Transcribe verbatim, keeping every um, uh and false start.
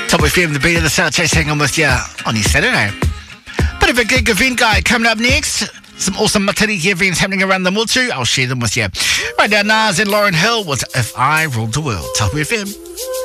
Top F M, the beat of the South Chase, hang on with you on your Saturday. Bit of a gig event guide coming up next. Some awesome Matariki events happening around the Motu. I'll share them with you. Right now, Nas and Lauryn Hill with If I Ruled the World. Top F M.